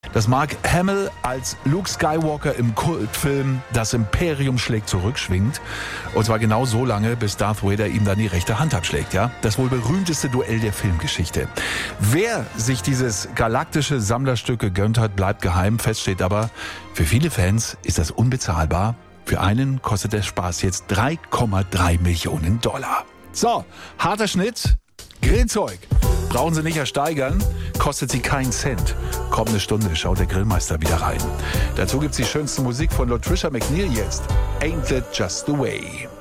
dass Mark Hamill als Luke Skywalker im Kultfilm Das Imperium schlägt zurück schwingt. Und zwar genau so lange, bis Darth Vader ihm dann die rechte Hand abschlägt. Ja? Das wohl berühmteste Duell der Filmgeschichte. Wer sich dieses galaktische Sammlerstück gegönnt hat, bleibt geheim. Fest steht aber, für viele Fans ist das unbezahlbar. Für einen kostet der Spaß jetzt 3,3 Millionen Dollar. So, harter Schnitt, Grillzeug. Brauchen Sie nicht ersteigern, kostet Sie keinen Cent. Kommende Stunde schaut der Grillmeister wieder rein. Dazu gibt's die schönste Musik von Latricia McNeil jetzt. Ain't That Just the Way.